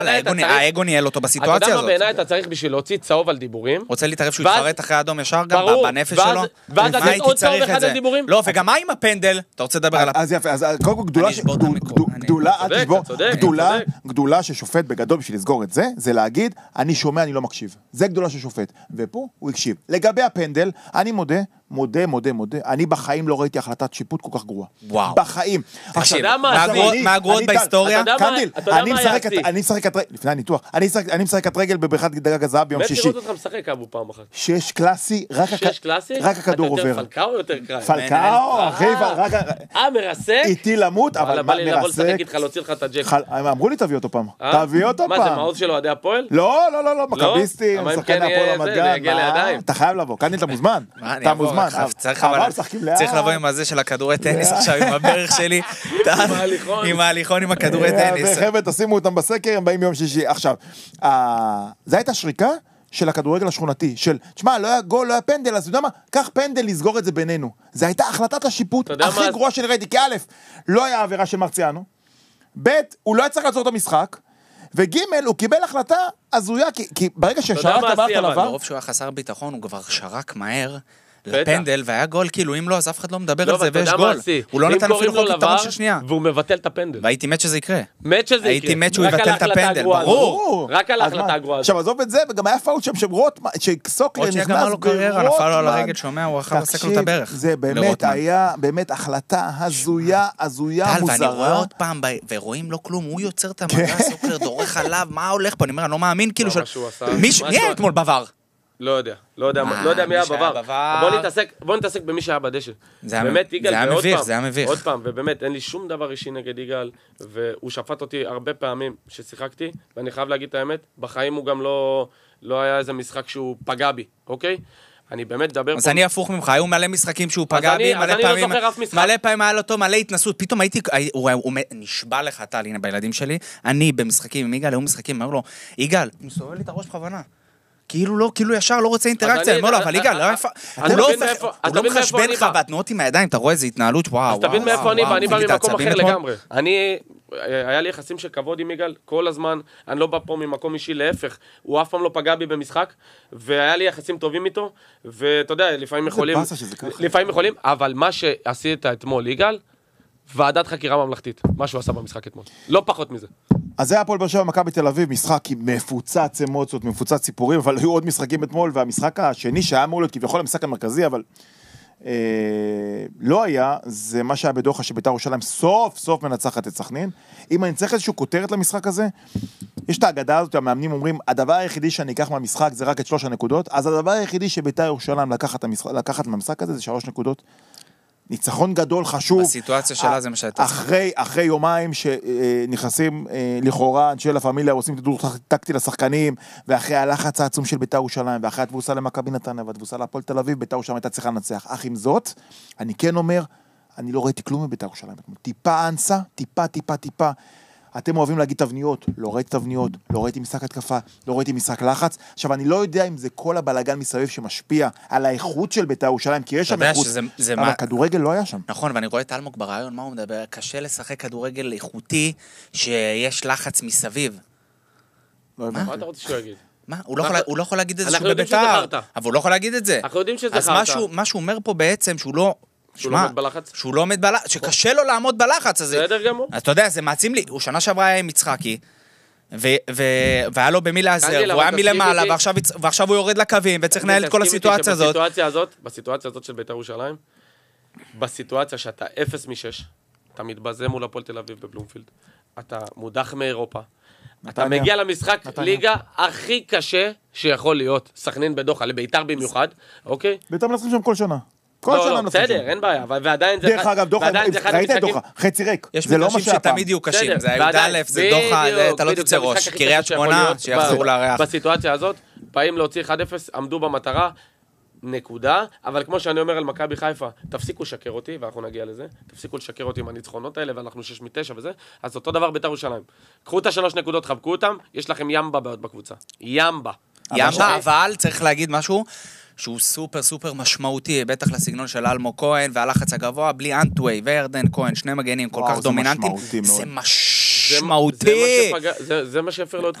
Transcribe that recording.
האגו ניהל אותו בסיטואציה הזאת. אתה יודע מה בעיניי אתה צריך בשביל להוציא צהוב על דיבורים? רוצה להתערב שהוא יתחרט אחרי האדום ישר גם בנפש שלו? ואז לתת עוד צהוב אחד על דיבורים? לא, וגם מה עם הפנדל? אתה רוצה לדבר עליו? אז יפה, אז קודם כל גדולה ששופט בגדול בשביל לסגור את זה, זה להגיד, אני שומע, אני לא מקשיב. זה גדולה ששופט. ופה הוא הקשיב. לגבי הפנדל, אני מודה, אני בחיים לא ראיתי החלטת שיפוט כל כך גרועה. וואו. בחיים. מה הגרועות בהיסטוריה? אני משחק לפני הניתוח, אני משחק את רגל בבריכת דגג הזהב ביום שישי. מת לראות אותך משחק אבו פעם אחת. 6 קלאסי, רק הכדור עובר. אתה יותר פלקאו או יותר קראי? פלקאו, אחי, מרסק? איתי למות, אבל בא לי לבוא לשחק איתך, להוציא לך את הג'ק. אמרו לי תביא אותו פעם. תביא אותו פעם. מה זה, מעוז שלו עדי הפועל? לא, מכביסטים, שחקני הפועל המדגן. אתה חייב לבוא, כאן אתה מוזמן. אתה מוזמן. צריך לבוא עם הזה של הכדורי טניס עכשיו, עם הברך שלי, עם ההליכון, עם הכדורי טניס. חבר'ה, תשימו אותם בסקר, הם באים ביום שישי. עכשיו, זה הייתה שריקה של הכדורגל השכונתי, של, תשמע, לא היה גול, לא היה פנדל, אז אתה יודע מה? קח פנדל לסגור את זה בינינו. זה הייתה החלטת השיפוט הכי גרועה שאני ראיתי, כי א', לא היה עבירה של מרציאנו, ב', הוא לא היה צריך לעצור את המשחק, וג', הוא קיבל החלטה הזויה, כי ברגע ששרק עברת על עבר... ברוב שהוא היה חסר ביטחון, הוא כבר שרק מהר לפנדל, והיה גול, כאילו אם לא, אז אף אחד לא מדבר על זה, ויש גול. הוא לא נתן אפילו חוק יתרון של שנייה. והוא מבטל את הפנדל. והייתי מת שזה יקרה. הייתי מת שהוא יבטל את הפנדל, ברור. רק על ההחלטה הגרועה. עכשיו, עזוב את זה, וגם היה פאול שם שסוקלר נכנס גמר לו קריירה, נפל לו על הרגל, שומע, הוא אחר לסק לו את הברך. זה באמת היה, באמת החלטה הזויה, מוזרה. ואני רואה עוד פעם, ורואים לו כלום, הוא יוצר את המגע, סוקלר דורך עליו, מה הולך פה? אני אומר, אני לא מאמין, כאילו מי היה אתמול בבר? לא יודע מי היה בבר. בוא נתעסק במי שהיה בדשא. באמת, יגאל, זה היה מביך. עוד פעם, ובאמת, אין לי שום דבר אישי נגד יגאל, והוא שפט אותי הרבה פעמים ששיחקתי, ואני חייב להגיד את האמת, בחיים הוא גם לא היה איזה משחק שהוא פגע בי, אוקיי? אני באמת מדבר... אז אני הפוך ממך, היו מלא משחקים שהוא פגע בי, מלא פעמים היה לו טוב, מלא התנסות, פתאום הייתי, הוא נשבע לך, טל, הנה בילדים שלי, אני במשחקים עם יגאל, היו משחקים, אמרו לו, יגאל, מסובב לי את הראש בכוונה. כאילו ישר לא רוצה אינטראקציה, אני אומר לו, אבל יגאל, הוא לא מחשבן לך והתנועות עם הידיים, אתה רואה איזה התנהלות, וואו. אז תבין מאיפה אני בא ממקום אחר לגמרי. היה לי יחסים של כבוד עם יגאל כל הזמן, אני לא בא פה ממקום אישי, להפך, הוא אף פעם לא פגע בי במשחק, והיה לי יחסים טובים איתו, ואתה יודע, לפעמים יכולים, אבל מה שעשית אתמול, יגאל, ועדת חקירה ממלכתית, מה שהוא עשה במשחק אתמול, לא פחות מזה. אז זה היה הפועל באר שבע מכבי תל אביב, משחק מפוצץ אמוציות, מפוצץ סיפורים, אבל היו עוד משחקים אתמול, והמשחק השני שהיה אמור להיות כביכול המשחק המרכזי, אבל לא היה, זה מה שהיה בדוחה שבית"ר ירושלים סוף מנצחת את סכנין. אם אני צריך איזושהי כותרת למשחק הזה, יש את האגדה הזאת, המאמנים אומרים, הדבר היחידי שאני אקח מהמשחק זה רק את 3 הנקודות, אז הדבר היחידי שבית"ר ירושלים לקחת מהמשחק הזה זה 3 נקודות. ניצחון גדול, חשוב. בסיטואציה שלה זה מה שהייתה. אחרי יומיים שנכנסים לכאורה, אנשי לפמיליה עושים תדור טקטי לשחקנים, ואחרי הלחץ העצום של בית"ר ירושלים, ואחרי התבוסה למכבי נתניה, והתבוסה להפועל תל אביב, בית"ר ירושלים הייתה צריכה לנצח. אך עם זאת, אני כן אומר, אני לא ראיתי כלום מבית"ר ירושלים. טיפה אנסה, טיפה. אתם אוהבים להגיד תבניות, לא ראיתי תבניות, לא ראיתי משחק התקפה, לא ראיתי משחק לחץ. עכשיו, אני לא יודע אם זה כל הבלגן מסביב שמשפיע על האיכות של בית"ר ירושלים, כי יש שם איכות, אבל כדורגל לא היה שם. נכון, ואני רואה את אלמוג ברעיון, מה הוא מדבר? קשה לשחק כדורגל איכותי שיש לחץ מסביב. מה אתה רוצה שהוא יגיד? מה? הוא לא יכול להגיד את זה שהוא בבית"ר, אבל הוא לא יכול להגיד את זה. אנחנו יודעים שזה אז מה שהוא אומר פה בעצם, שהוא לא עומד בלחץ, שקשה לו לעמוד בלחץ הזה. בסדר גמור. אתה יודע, זה מעצים לי. הוא שנה שעברה היה עם יצחקי, והיה לו במי לעזר, והוא היה מלמעלה, ועכשיו הוא יורד לקווים, וצריך לנהל את כל הסיטואציה הזאת. בסיטואציה הזאת של בית"ר ירושלים, בסיטואציה שאתה 0 מ-6, אתה מתבזה מול הפועל תל אביב בבלומפילד, אתה מודח מאירופה, אתה מגיע למשחק ליגה הכי קשה שיכול להיות, סכנין בדוחה, לבית"ר במיוחד, אוקיי? בית"ר מנצחים שם כל שנה. לא, בסדר, אין בעיה, ועדיין זה... דרך אגב, דוחה, ראית את דוחה, חצי ריק. יש מגרשים שתמיד יהיו קשים, זה י"א, זה דוחה, אתה לא תצא ראש, קריית שמונה, שיחזרו לארח. בסיטואציה הזאת, באים להוציא 1-0, עמדו במטרה, נקודה, אבל כמו שאני אומר על מכבי חיפה, תפסיקו לשקר אותי, ואנחנו נגיע לזה, תפסיקו לשקר אותי עם הניצחונות האלה, ואנחנו 6 מ-9 וזה, אז אותו דבר בית"ר ירושלים. קחו את 3 נקודות, חבקו אותם, יש לכם ימבה בעוד בקבוצה. ימבה, אבל צריך להגיד משהו, שהוא סופר סופר משמעותי, בטח לסגנון של אלמו כהן, והלחץ הגבוה, בלי אנטווי וירדן כהן, שני מגנים כל כך דומיננטיים, זה משמעותי. זה מה שהפר לו את